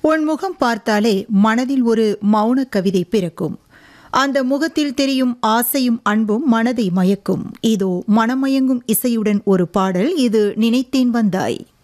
உன் முகம் பார்த்தாலே மனதில் ஒரு மௌன கவிதை பிறக்கும். அந்த முகத்தில் தெரியும் ஆசையும் அன்பும் மனதை மயக்கும். இதோ மனமயங்கும் இசையுடன் ஒரு பாடல். இது நினைத்தேன் வந்தாய்.